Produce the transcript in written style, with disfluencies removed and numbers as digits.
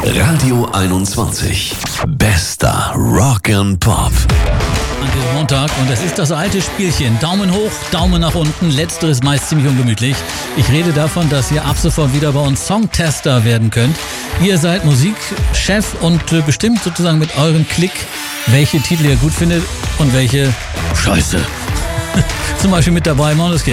Radio 21. Bester Rock and Pop. An diesem Montag und es ist das alte Spielchen. Daumen hoch, Daumen nach unten. Letzteres meist ziemlich ungemütlich. Ich rede davon, dass ihr ab sofort wieder bei uns Songtester werden könnt. Ihr seid Musikchef und bestimmt sozusagen mit eurem Klick, welche Titel ihr gut findet und welche Scheiße. Zum Beispiel mit dabei Måneskin.